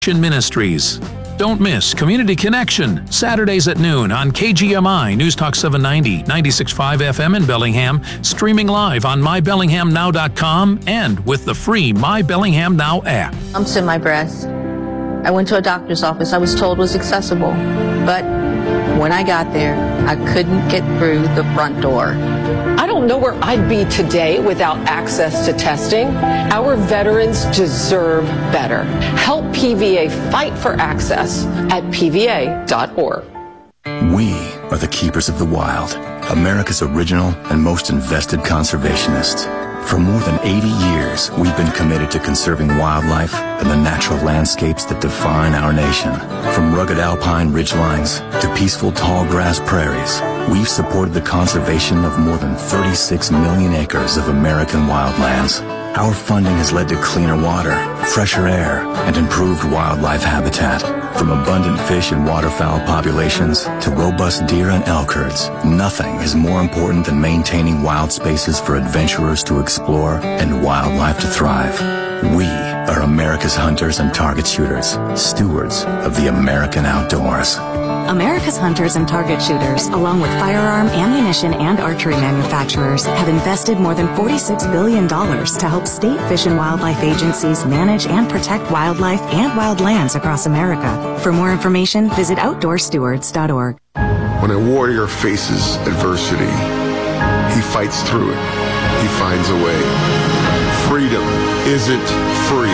Ministries. Don't miss Community Connection, Saturdays at noon on KGMI, News Talk 790, 96.5 FM in Bellingham, streaming live on mybellinghamnow.com and with the free My Bellingham Now app. Lumps in my breast. I went to a doctor's office. I was told was accessible, but when I got there, I couldn't get through the front door. I don't know where I'd be today without access to testing. Our veterans deserve better. Help PVA fight for access at pva.org. We are the keepers of the wild, America's original and most invested conservationists. For more than 80 years, we've been committed to conserving wildlife and the natural landscapes that define our nation. From rugged alpine ridgelines to peaceful tall grass prairies, we've supported the conservation of more than 36 million acres of American wildlands. Our funding has led to cleaner water, fresher air, and improved wildlife habitat. From abundant fish and waterfowl populations to robust deer and elk herds, nothing is more important than maintaining wild spaces for adventurers to explore and wildlife to thrive. We are America's hunters and target shooters, stewards of the American outdoors. America's hunters and target shooters, along with firearm, ammunition, and archery manufacturers, have invested more than $46 billion to help state fish and wildlife agencies manage and protect wildlife and wildlands across America. For more information, visit outdoorstewards.org. When a warrior faces adversity, he fights through it. He finds a way. Freedom isn't free.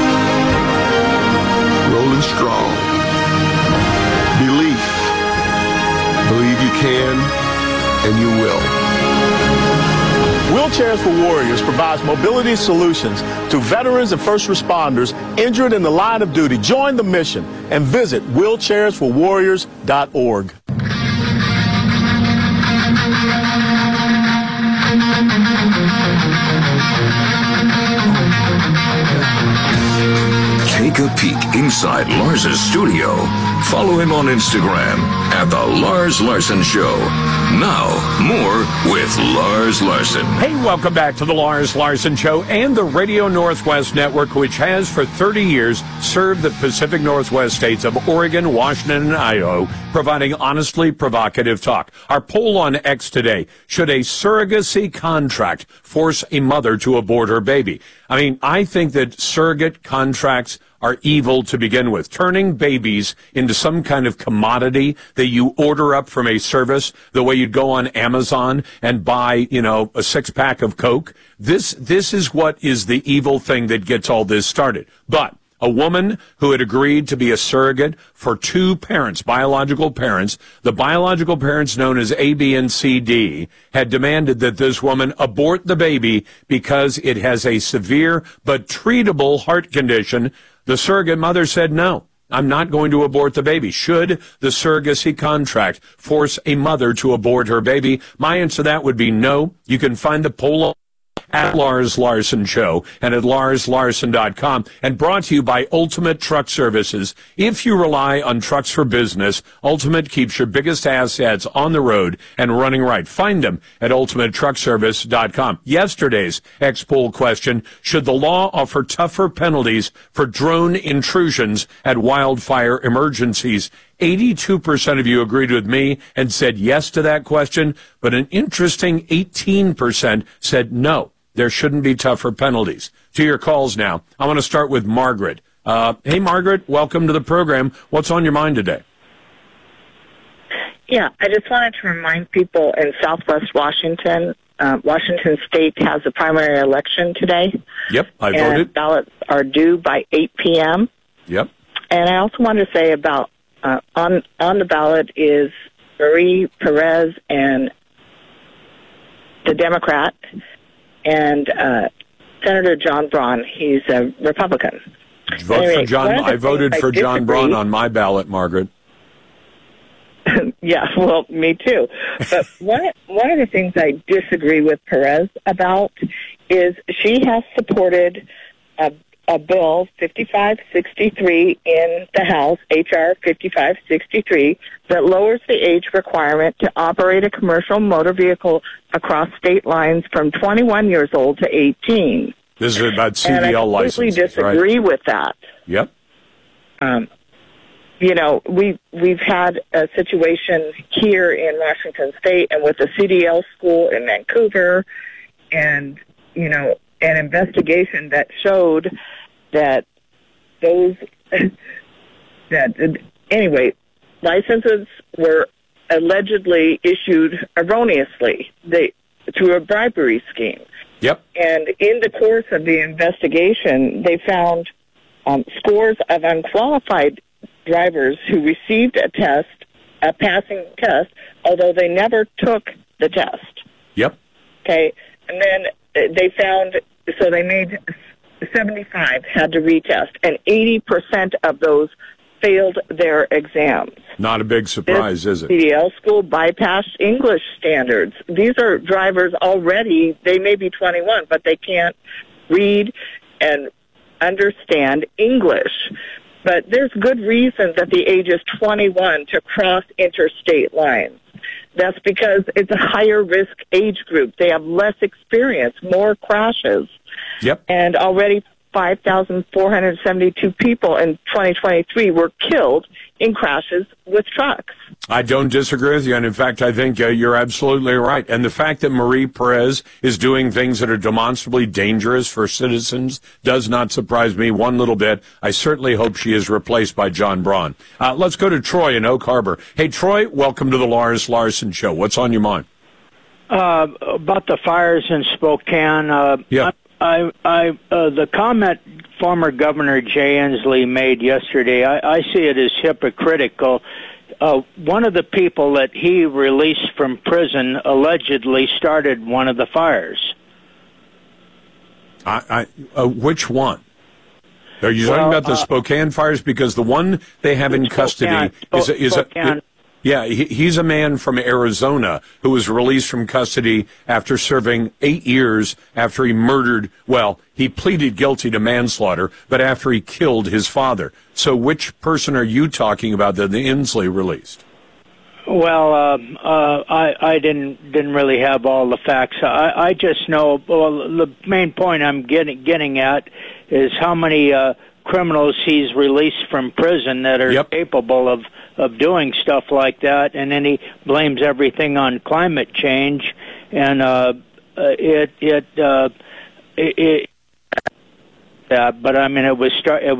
Rolling strong. Belief. Believe you can, and you will. Wheelchairs for Warriors provides mobility solutions to veterans and first responders injured in the line of duty. Join the mission and visit wheelchairsforwarriors.org. Take a peek inside Lars's studio. Follow him on Instagram at The Lars Larson Show. Now, more with Lars Larson. Hey, welcome back to The Lars Larson Show and the Radio Northwest Network, which has for 30 years served the Pacific Northwest states of Oregon, Washington, and Idaho, providing honestly provocative talk. Our poll on X today: should a surrogacy contract force a mother to abort her baby? I mean, I think that surrogate contracts are evil to begin with. Turning babies into some kind of commodity that you order up from a service, the way you'd go on Amazon and buy, a six-pack of Coke. This is what is the evil thing that gets all this started. But a woman who had agreed to be a surrogate for two parents, biological parents, the biological parents known as A, B, and C, D, had demanded that this woman abort the baby because it has a severe but treatable heart condition. The surrogate mother said, no, I'm not going to abort the baby. Should the surrogacy contract force a mother to abort her baby? My answer to that would be no. You can find the poll at Lars Larson Show and at LarsLarson.com, and brought to you by Ultimate Truck Services. If you rely on trucks for business, Ultimate keeps your biggest assets on the road and running right. Find them at UltimateTruckService.com. Yesterday's X-Poll question: should the law offer tougher penalties for drone intrusions at wildfire emergencies? 82% of you agreed with me and said yes to that question, but an interesting 18% said no, there shouldn't be tougher penalties. To your calls now. I want to start with Margaret. Hey, Margaret, welcome to the program. What's on your mind today? Yeah, I just wanted to remind people in Southwest Washington, Washington State has a primary election today. Yep, I voted. And ballots are due by 8 p.m. Yep. And I also wanted to say about on the ballot is Marie Perez and the Democrat, and Senator John Braun. He's a Republican. For John. I voted for John Braun on my ballot, Margaret. Yeah, well, me too. But one of the things I disagree with Perez about is she has supported a bill, 5563 in the House, H.R. 5563, that lowers the age requirement to operate a commercial motor vehicle across state lines from 21 years old to 18. This is about CDL licenses, and I completely disagree with that. Yep. we've had a situation here in Washington State and with the CDL school in Vancouver, and an investigation that showed that licenses were allegedly issued erroneously through a bribery scheme. Yep. And in the course of the investigation, they found scores of unqualified drivers who received a passing test, although they never took the test. Yep. Okay. And then they found, so they made 75 had to retest, and 80% of those failed their exams. Not a big surprise, is it? CDL school bypassed English standards. These are drivers already, they may be 21, but they can't read and understand English. But there's good reason that the age is 21 to cross interstate lines. That's because it's a higher risk age group. They have less experience, more crashes. Yep. And already 5,472 people in 2023 were killed in crashes with trucks. I don't disagree with you, and in fact, I think you're absolutely right. And the fact that Marie Perez is doing things that are demonstrably dangerous for citizens does not surprise me one little bit. I certainly hope she is replaced by John Braun. Let's go to Troy in Oak Harbor. Hey, Troy, welcome to the Lars Larson Show. What's on your mind? About the fires in Spokane. Yeah. The comment former Governor Jay Inslee made yesterday, I see it as hypocritical. One of the people that he released from prison allegedly started one of the fires. Which one? Are you talking about the Spokane fires? Because the one they have in custody he's a man from Arizona who was released from custody after serving 8 years after he murdered, he pleaded guilty to manslaughter, but after he killed his father. So which person are you talking about that the Inslee released? Well, I didn't really have all the facts. I just know, the main point I'm getting at is how many criminals he's released from prison that are capable of doing stuff like that, and then he blames everything on climate change, and but I mean it was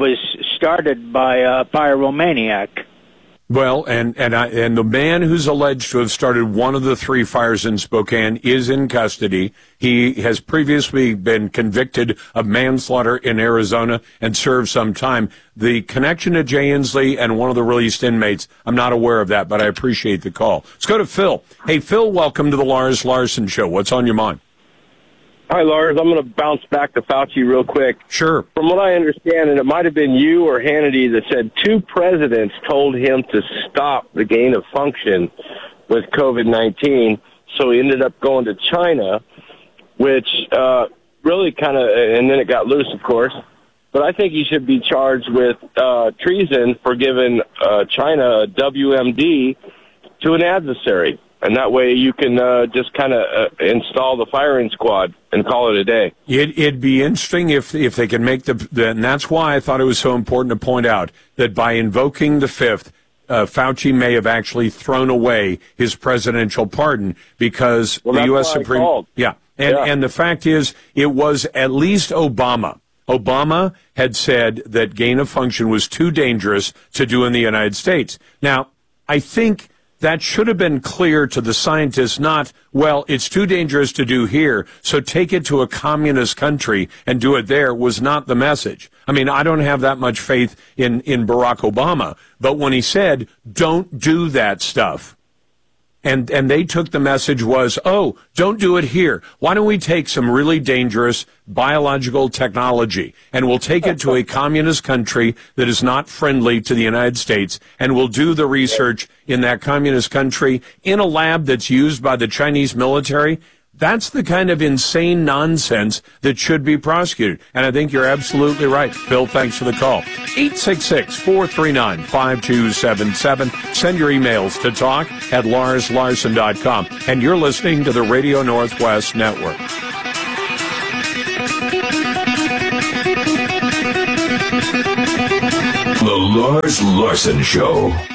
started by a pyromaniac. Well, and the man who's alleged to have started one of the 3 fires in Spokane is in custody. He has previously been convicted of manslaughter in Arizona and served some time. The connection to Jay Inslee and one of the released inmates, I'm not aware of that, but I appreciate the call. Let's go to Phil. Hey, Phil, welcome to the Lars Larson Show. What's on your mind? Hi, Lars. I'm going to bounce back to Fauci real quick. Sure. From what I understand, and it might have been you or Hannity that said 2 presidents told him to stop the gain of function with COVID-19, so he ended up going to China, which really kind of, and then it got loose, of course. But I think he should be charged with treason for giving China a WMD to an adversary. And that way you can just kind of install the firing squad and call it a day. It'd be interesting if they could make and that's why I thought it was so important to point out that by invoking the 5th, Fauci may have actually thrown away his presidential pardon because the U.S. Supreme... And the fact is, it was at least Obama. Obama had said that gain of function was too dangerous to do in the United States. Now, I think that should have been clear to the scientists, not, it's too dangerous to do here, so take it to a communist country and do it there, was not the message. I mean, I don't have that much faith in Barack Obama, but when he said, don't do that stuff, and they took the message was, don't do it here. Why don't we take some really dangerous biological technology and we'll take it to a communist country that is not friendly to the United States, and we'll do the research in that communist country in a lab that's used by the Chinese military? That's the kind of insane nonsense that should be prosecuted. And I think you're absolutely right. Bill, thanks for the call. 866-439-5277. Send your emails to talk@larslarson.com. And you're listening to the Radio Northwest Network. The Lars Larson Show.